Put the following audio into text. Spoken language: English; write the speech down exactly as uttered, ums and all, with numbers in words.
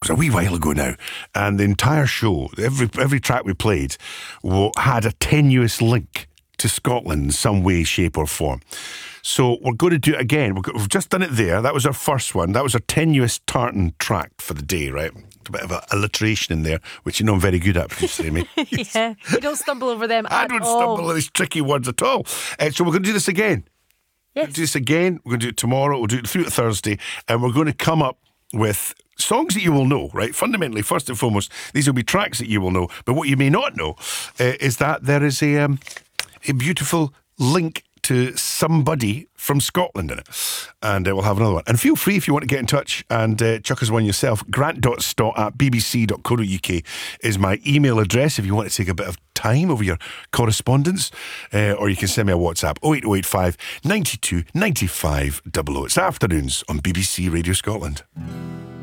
was a wee while ago now, and the entire show, every every track we played, w- had a tenuous link to Scotland in some way, shape or form. So we're going to do it again. We've, got, we've just done it there. That was our first one. That was our tenuous tartan track for the day, right? A bit of a alliteration in there, which you know I'm very good at, producer Amy. Yeah, you don't stumble over them I at don't all. stumble on these tricky words at all. Uh, so we're going to do this again. We're Yes. going to do this again. We're going to do it tomorrow. We'll do it through to Thursday. And we're going to come up with songs that you will know, right? Fundamentally, first and foremost, these will be tracks that you will know. But what you may not know uh, is that there is a, um, a beautiful link to somebody from Scotland in it. And uh, we'll have another one. And feel free if you want to get in touch and uh, chuck us one yourself. grant.stott at bbc.co.uk is my email address if you want to take a bit of time over your correspondence. Uh, or you can send me a WhatsApp oh eight oh eight five ninety-two ninety-five double oh. It's Afternoons on B B C Radio Scotland.